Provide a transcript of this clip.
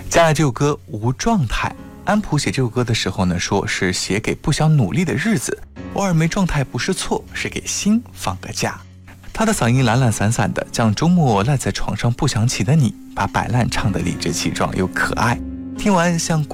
加了这首歌无状态，安普写这首歌的时候呢，说是写给不想努力的日子，偶尔没状态不是错，是给心放个假。他的嗓音懒懒散散的，将周末赖在床上不想起的你，把摆烂唱得理直气壮又可爱。听完像